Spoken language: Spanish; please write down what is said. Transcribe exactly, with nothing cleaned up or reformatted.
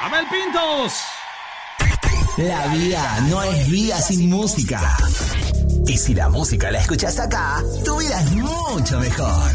Abel Pintos. La vida no es vida sin música. Y si la música la escuchas acá, tu vida es mucho mejor.